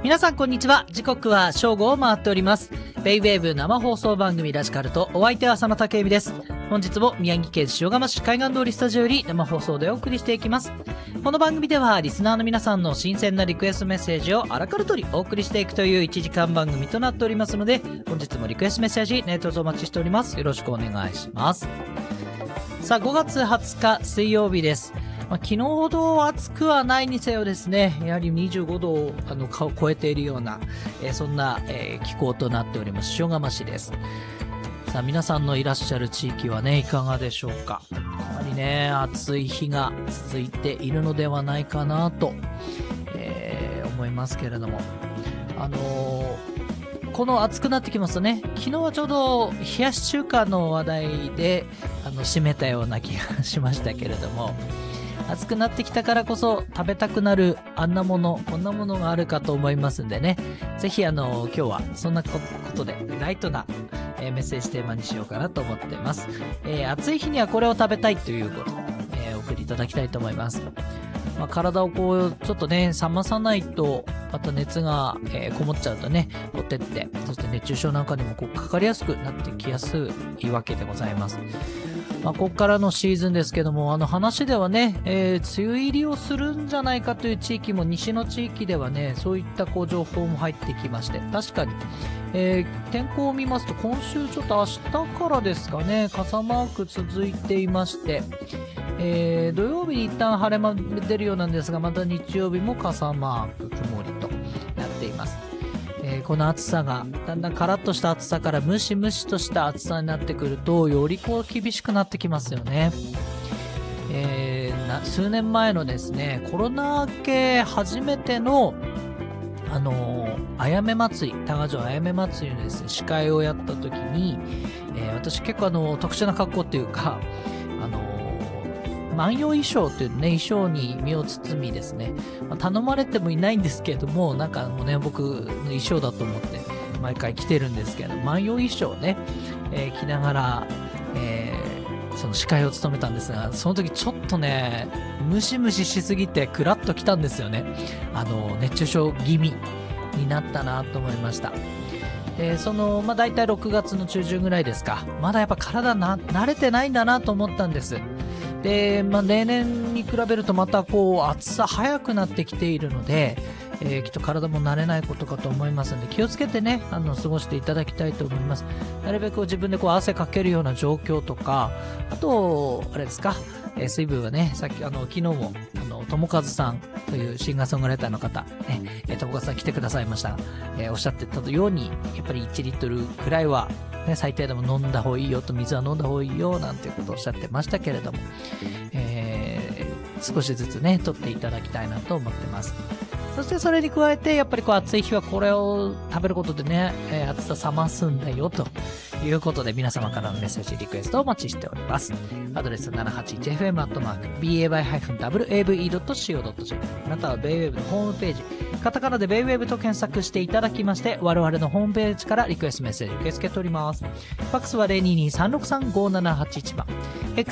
皆さんこんにちは。時刻は正午を回っております。ベイウェーブ生放送番組ラジカルとお相手は佐野武恵美です。本日も宮城県塩竈市海岸通りスタジオより生放送でお送りしていきます。この番組ではリスナーの皆さんの新鮮なリクエストメッセージをあらかる通りお送りしていくという1時間番組となっておりますので、本日もリクエストメッセージどうぞお待ちしております。よろしくお願いします。さあ、5月20日水曜日です。昨日ほど暑くはないにせよですね、やはり25度を超えているような、そんな、気候となっております塩竈市です。さあ、皆さんのいらっしゃる地域はね、いかがでしょうか。やはりね、暑い日が続いているのではないかなと、思いますけれども、この暑くなってきますとね、昨日はちょうど冷やし中華の話題で締めたような気がしましたけれども、暑くなってきたからこそ食べたくなるあんなもの、こんなものがあるかと思いますんでね、ぜひ今日はそんなことでライトな、メッセージテーマにしようかなと思っています。暑い日にはこれを食べたいということで、お送りいただきたいと思います。体をこうちょっとね冷まさないと、また熱が、こもっちゃうとねほってって、そして熱中症なんかにもかかりやすくなってきやすいわけでございます。ここからのシーズンですけども、話ではね、梅雨入りをするんじゃないかという地域も、西の地域ではね、そういった情報も入ってきまして、確かに、天候を見ますと、今週ちょっと明日からですかね、傘マーク続いていまして、土曜日に一旦晴れ間出るようなんですが、また日曜日も傘マーク曇りとなっています。この暑さがだんだんカラッとした暑さからムシムシとした暑さになってくると、より厳しくなってきますよね。数年前のですね、コロナ明け初めてのあやめ祭り、多賀城あやめ祭りのですね、司会をやった時に、私結構特殊な格好っていうか、万葉衣装というね、衣装に身を包みですね、頼まれてもいないんですけれども、なんかね、僕の衣装だと思って毎回着てるんですけど、万葉衣装をね、着ながら、その司会を務めたんですが、その時ちょっとね、ムシムシしすぎてクラッときたんですよね。熱中症気味になったなと思いました。だいたい6月の中旬ぐらいですか。まだやっぱ体慣れてないんだなと思ったんです。で、例年に比べるとまた暑さ早くなってきているので、きっと体も慣れないことかと思いますので、気をつけてね、過ごしていただきたいと思います。なるべく自分で汗かけるような状況とか、あと、あれですか、水分はね、さっき昨日も、友和さんというシンガーソングライターの方、ね、友和さん来てくださいました。おっしゃってたように、やっぱり1リットルくらいは、ね、最低でも飲んだ方がいいよと、水は飲んだ方がいいよなんていうことをおっしゃってましたけれども、少しずつね取っていただきたいなと思ってます。そしてそれに加えて、やっぱり暑い日はこれを食べることでね、暑さ冷ますんだよということで、皆様からのメッセージリクエストをお待ちしております。アドレス 781fm@bav.co.jp、 またはベイウェーブのホームページ、カタカナでベイウェーブと検索していただきまして、我々のホームページからリクエストメッセージ受け付けております。ファックスは 022-363-5781 番、